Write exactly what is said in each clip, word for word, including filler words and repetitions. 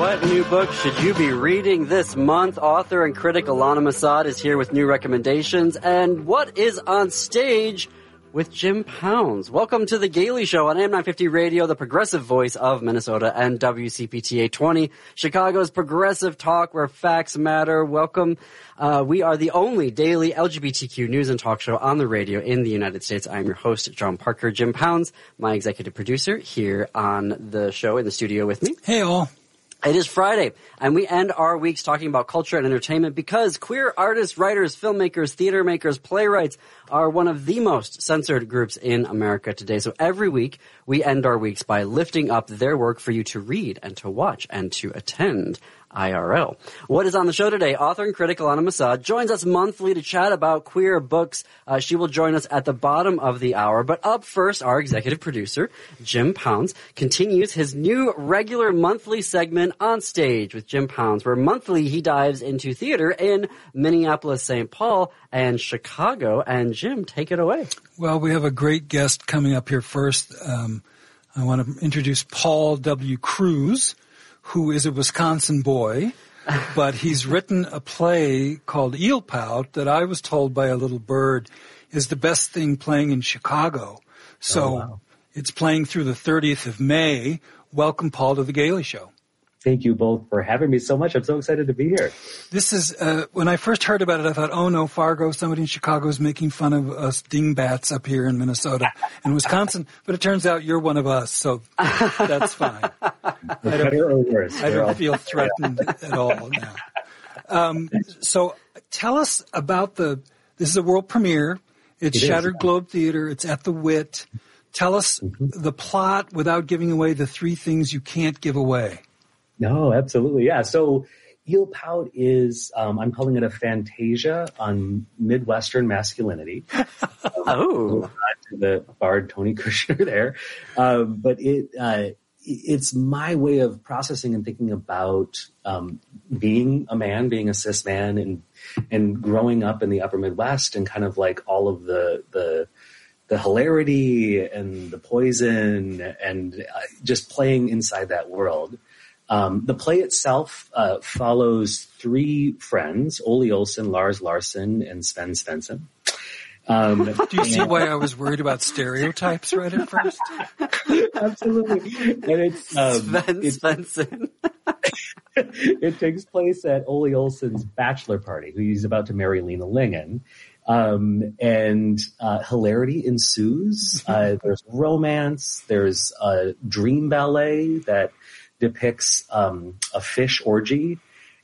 What new book should you be reading this month? Author and critic Alana Masad is here with new recommendations. And what is on stage with Jim Pounds? Welcome to The Gailey Show on A M nine fifty Radio, the progressive voice of Minnesota, and W C P T eight twenty, Chicago's progressive talk where facts matter. Welcome. Uh, we are the only daily L G B T Q news and talk show on the radio in the United States. I'm your host, John Parker. Jim Pounds, my executive producer, here on the show in the studio with me. Hey, all. It is Friday, and we end our weeks talking about culture and entertainment because queer artists, writers, filmmakers, theater makers, playwrights are one of the most censored groups in America today. So every week, we end our weeks by lifting up their work for you to read and to watch and to attend I R L. What is on the show today? Author and critic Alana Masad joins us monthly to chat about queer books. Uh, she will join us at the bottom of the hour. But up first, our executive producer, Jim Pounds, continues his new regular monthly segment On Stage with Jim Pounds, where monthly he dives into theater in Minneapolis, Saint Paul, and Chicago. And Jim, take it away. Well, we have a great guest coming up here first. Um, I want to introduce Paul W. Cruz, who is a Wisconsin boy, but he's written a play called Eel Pout that I was told by a little bird is the best thing playing in Chicago. So oh, wow. It's playing through the thirtieth of May. Welcome, Paul, to The Gailey Show. Thank you both for having me so much. I'm so excited to be here. This is, uh, when I first heard about it, I thought, oh no, Fargo, somebody in Chicago is making fun of us dingbats up here in Minnesota and Wisconsin, but it turns out you're one of us, so that's fine. I don't, or worse. I don't feel threatened at all now. Um, so tell us about the, this is a world premiere. It's it Shattered is. Globe Theater. It's at the Wit. Tell us mm-hmm. the plot without giving away the three things you can't give away. No, absolutely. Yeah. So Eel Pout is, um, I'm calling it a fantasia on Midwestern masculinity. Um, oh. To the bard Tony Kushner there. Um, but it, uh, it's my way of processing and thinking about um, being a man, being a cis man, and and growing up in the upper Midwest, and kind of like all of the the the hilarity and the poison, and uh, just playing inside that world. Um, the play itself uh, follows three friends: Ole Olsen, Lars Larson, and Sven Svensson. Um, Do you see why I was worried about stereotypes right at first? Absolutely. And it's, um, Sven it's, Svensson. It takes place at Ole Olsen's bachelor party, who he's about to marry Lena Lingen. Um, and, uh, hilarity ensues. Uh, there's romance. There's a dream ballet that depicts, um, a fish orgy.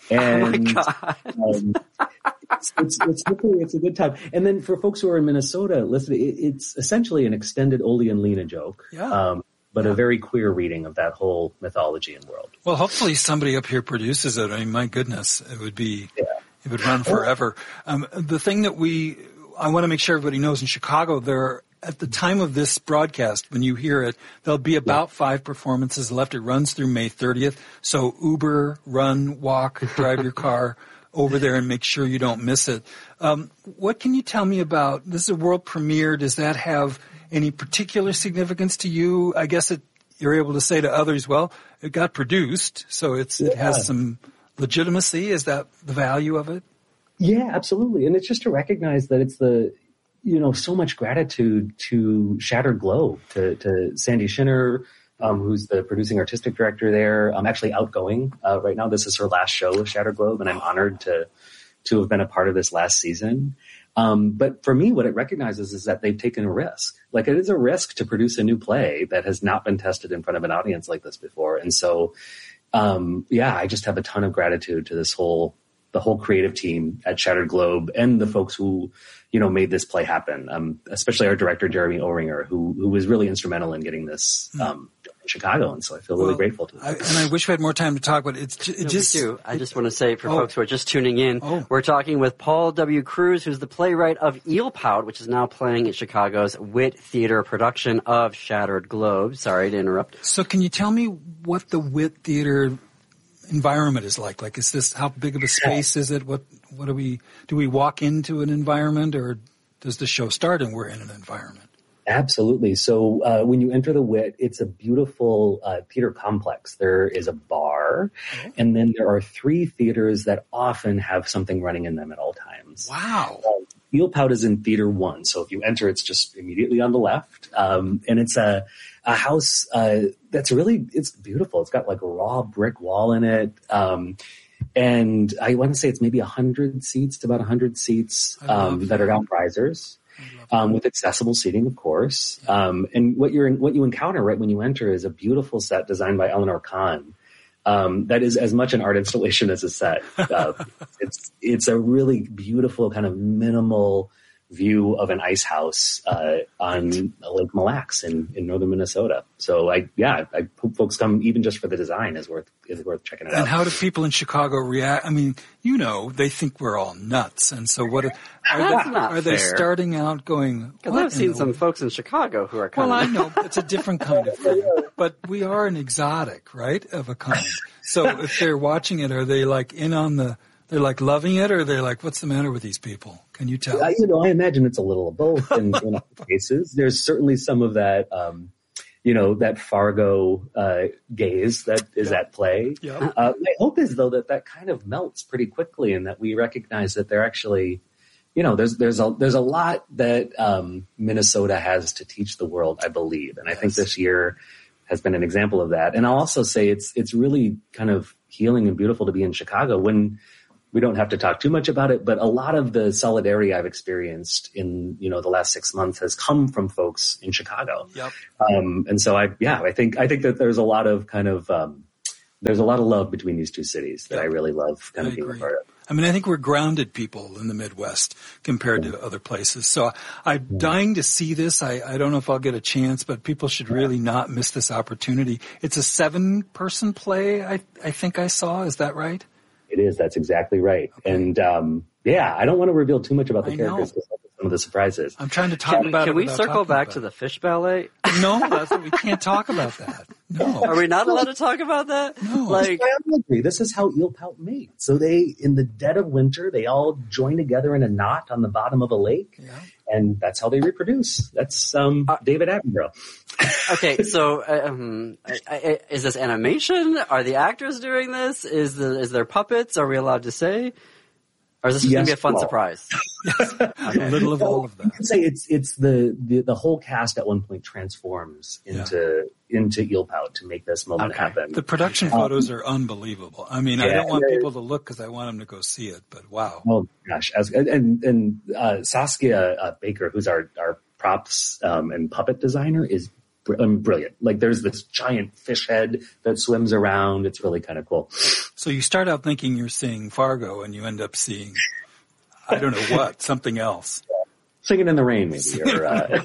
And, oh my God. um, It's, it's, it's, it's a good time. And then for folks who are in Minnesota, listen, it, it's essentially an extended Ole and Lena joke, yeah. um, but yeah. a very queer reading of that whole mythology and world. Well, hopefully somebody up here produces it. I mean, my goodness, it would be, yeah. it would run forever. Um, the thing that we, I want to make sure everybody knows in Chicago, there are, at the time of this broadcast, when you hear it, there'll be about yeah. five performances left. It runs through May thirtieth. So Uber, run, walk, drive your car over there and make sure you don't miss it. Um, what can you tell me about, this is a world premiere. Does that have any particular significance to you? I guess it, you're able to say to others, well, it got produced, so it's, yeah. it has some legitimacy. Is that the value of it? Yeah, absolutely. And it's just to recognize that it's the, you know, so much gratitude to Shattered Globe, to, to Sandy Shinner, Um, who's the producing artistic director there. I'm actually outgoing uh, right now. This is her last show with Shattered Globe, and I'm honored to to have been a part of this last season. Um, but for me, what it recognizes is that they've taken a risk. Like, it is a risk to produce a new play that has not been tested in front of an audience like this before. And so, um, yeah, I just have a ton of gratitude to this whole the whole creative team at Shattered Globe and the folks who, you know, made this play happen. Um, especially our director, Jeremy Oringer, who, who was really instrumental in getting this, um, in Chicago. And so I feel really well, grateful to them. I, and I wish we had more time to talk, but it's it no, just, we do. I it, just want to say for oh, folks who are just tuning in, oh. we're talking with Paul W. Cruz, who's the playwright of Eel Pout, which is now playing at Chicago's Wit Theater production of Shattered Globe. Sorry to interrupt. So can you tell me what the Wit Theater environment is like? Like, is this, how big of a space is it? What, what do we, do we walk into an environment, or does the show start and we're in an environment? Absolutely. So uh, when you enter the Wit, it's a beautiful uh, theater complex. There is a bar are. Oh. And then there are three theaters that often have something running in them at all times. Wow. Um, Eel Pout is in theater one. So if you enter, it's just immediately on the left. Um, and it's a, a house, uh, that's really, it's beautiful. It's got like a raw brick wall in it. Um, and I want to say it's maybe a hundred seats to about a hundred seats, um, that, that are outrisers, um, with accessible seating, of course. Yeah. Um, and what you're, what you encounter right when you enter is a beautiful set designed by Eleanor Kahn. Um, that is as much an art installation as a set. Uh, it's it's a really beautiful kind of minimal view of an ice house uh, on Lake Mille Lacs in, in northern Minnesota. So I yeah, I hope folks come even just for the design is worth is worth checking it out. And how do people in Chicago react? I mean, you know, they think we're all nuts, and so what are, are That's they, not are they fair. starting out going? Because I've seen some folks in Chicago who are kind well, of. I know it's a different kind of thing, but we are an exotic, right, of a kind. So if they're watching it, are they like in on the? They're like loving it, or they're like, "What's the matter with these people?" Can you tell? Uh, you know, I imagine it's a little of both. In, in all cases, there's certainly some of that, um, you know, that Fargo uh, gaze that is yep. at play. Yep. Uh, my hope is though that that kind of melts pretty quickly, and that we recognize that they're actually, you know, there's there's a there's a lot that um, Minnesota has to teach the world, I believe, and yes. I think this year has been an example of that. And I'll also say it's it's really kind of healing and beautiful to be in Chicago when. We don't have to talk too much about it, but a lot of the solidarity I've experienced in, you know, the last six months has come from folks in Chicago. Yep. Um, and so I, yeah, I think, I think that there's a lot of kind of, um, there's a lot of love between these two cities that yep. I really love kind I of being agree. a part of. I mean, I think we're grounded people in the Midwest compared to other places. So I'm dying to see this. I, I don't know if I'll get a chance, but people should really not miss this opportunity. It's a seven person play. I, I think I saw. Is that right? It is. That's exactly right. Okay. And, um, yeah, I don't want to reveal too much about the I characters because some of the surprises. I'm trying to talk can, about can it. Can we circle back to it. the fish ballet? No, that's, we can't talk about that. No. Are we not allowed to talk about that? No. Like, this is how eel pout mate. So they, in the dead of winter, they all join together in a knot on the bottom of a lake. Yeah. And that's how they reproduce. That's um, uh, David Attenborough. Okay, so um, I, I, is this animation? Are the actors doing this? Is the is there puppets? Are we allowed to say? Or is this just yes, going to be a fun well. surprise? Yes. Okay. A little of all of that. You can say it's it's the, the, the whole cast at one point transforms into yeah. into Eel Pout to make this moment okay. happen. The production um, photos are unbelievable. I mean, yeah, I don't want people to look because I want them to go see it, but wow. Oh gosh, as, and and uh, Saskia uh, Baker, who's our our props um, and puppet designer, is br- um, brilliant. Like there's this giant fish head that swims around. It's really kind of cool. So you start out thinking you're seeing Fargo, and you end up seeing, I don't know what, something else. Singing in the Rain, maybe. Or, uh...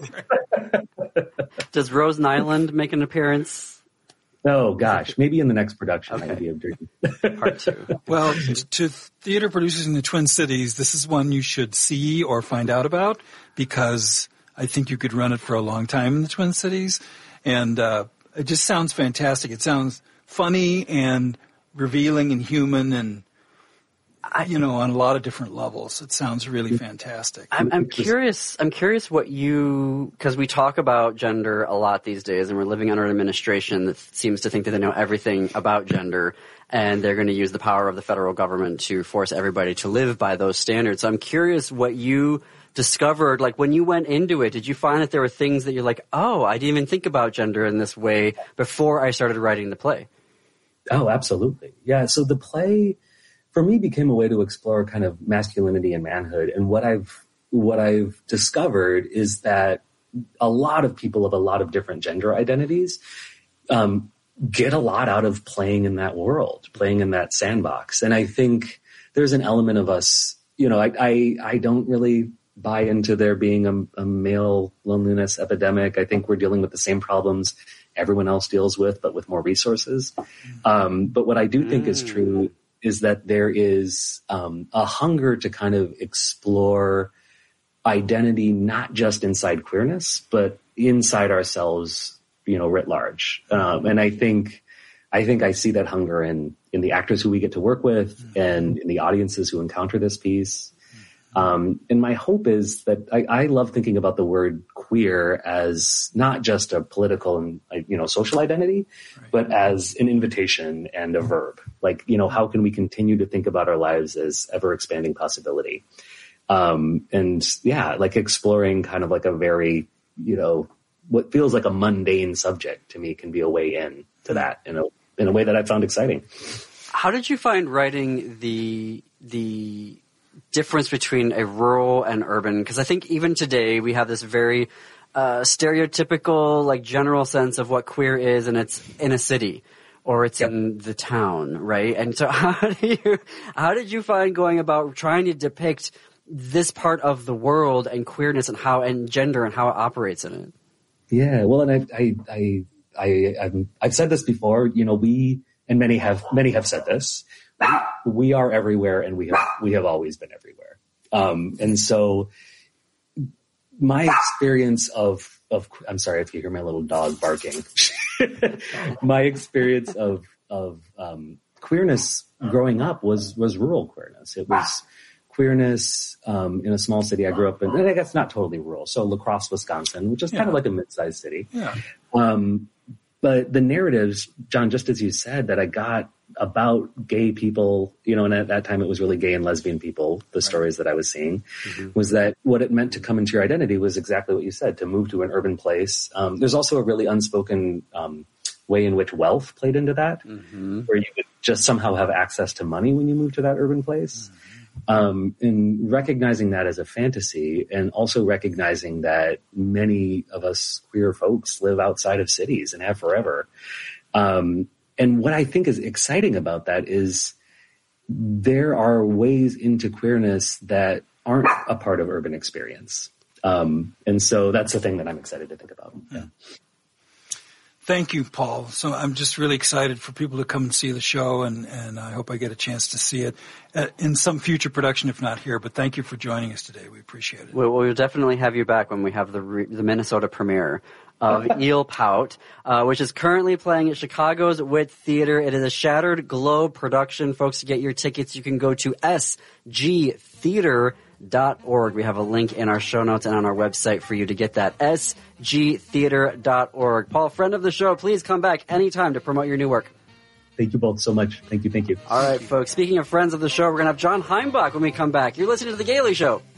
Does Rose Nyland make an appearance? Oh, gosh. Maybe in the next production. Okay. Maybe of Dirty. Part two. Well, to theater producers in the Twin Cities, this is one you should see or find out about because I think you could run it for a long time in the Twin Cities. And uh, it just sounds fantastic. It sounds funny and revealing and human and, you know, on a lot of different levels. It sounds really fantastic. I'm, I'm curious. I'm curious what you, because we talk about gender a lot these days, and we're living under an administration that seems to think that they know everything about gender, and they're going to use the power of the federal government to force everybody to live by those standards. So I'm curious what you discovered, like when you went into it, did you find that there were things that you're like, oh, I didn't even think about gender in this way before I started writing the play? Oh, absolutely. Yeah. So the play for me became a way to explore kind of masculinity and manhood. And what I've, what I've discovered is that a lot of people of a lot of different gender identities, um, get a lot out of playing in that world, playing in that sandbox. And I think there's an element of us, you know, I, I, I don't really buy into there being a, a male loneliness epidemic. I think we're dealing with the same problems everyone else deals with, but with more resources. Um, but what I do think mm. is true is that there is um, a hunger to kind of explore identity, not just inside queerness, but inside ourselves, you know, writ large. Um, and I think, I think I see that hunger in, in the actors who we get to work with mm. and in the audiences who encounter this piece. Um, and my hope is that I, I love thinking about the word queer as not just a political and, you know, social identity, right. but as an invitation and a verb. Like, you know, how can we continue to think about our lives as ever expanding possibility? Um, and yeah, like exploring kind of like a very, you know, what feels like a mundane subject to me can be a way in to that in a, in a way that I found exciting. How did you find writing the, the difference between a rural and urban? Because I think even today we have this very uh, stereotypical, like general sense of what queer is, and it's in a city or it's yep. in the town, right? And so how do you, how did you find going about trying to depict this part of the world and queerness and how and gender and how it operates in it? Yeah, well, and I, I, I, I I've, I've said this before. You know, we and many have many have said this. We are everywhere, and we have we have always been everywhere. Um, and so, my experience of of I'm sorry if you hear my little dog barking. My experience of of um, queerness growing up was was rural queerness. It was queerness um, in a small city I grew up in, and I guess not totally rural. So La Crosse, Wisconsin, which is yeah. kind of like a mid-sized city. Yeah. Um, but the narratives, John, just as you said, that I got about gay people, you know, and at that time it was really gay and lesbian people, the right. stories that I was seeing, mm-hmm. was that what it meant to come into your identity was exactly what you said, to move to an urban place. Um, there's also a really unspoken um, way in which wealth played into that, mm-hmm. where you could just somehow have access to money when you move to that urban place. Mm-hmm. Um, and recognizing that as a fantasy, and also recognizing that many of us queer folks live outside of cities and have forever. Um, and what I think is exciting about that is there are ways into queerness that aren't a part of urban experience. Um, and so that's the thing that I'm excited to think about. Yeah. Thank you, Paul. So I'm just really excited for people to come and see the show, and, and I hope I get a chance to see it in some future production, if not here. But thank you for joining us today. We appreciate it. Well, we'll definitely have you back when we have the re- the Minnesota premiere of Eel Pout, uh, which is currently playing at Chicago's Wit Theater. It is a Shattered Globe production. Folks, to get your tickets, you can go to s g theater dot org. We have a link in our show notes and on our website for you to get that, s g theater dot org. Paul, friend of the show, please come back anytime to promote your new work. Thank you both so much. Thank you, thank you. All right, folks. Speaking of friends of the show, we're going to have John Heimbach when we come back. You're listening to The Gailey Show.